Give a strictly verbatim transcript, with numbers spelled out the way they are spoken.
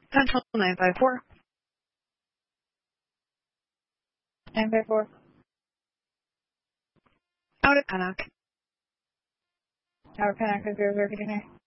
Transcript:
Central nine five four. nine five four. Out at Pennock. Out at Pennock is zero zero zero.